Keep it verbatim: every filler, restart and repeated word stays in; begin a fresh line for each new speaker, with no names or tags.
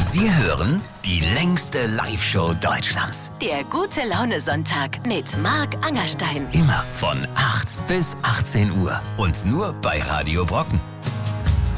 Sie hören die längste Live-Show Deutschlands.
Der Gute-Laune-Sonntag mit Marc Angerstein.
Immer von acht bis achtzehn Uhr. Und nur bei Radio Brocken.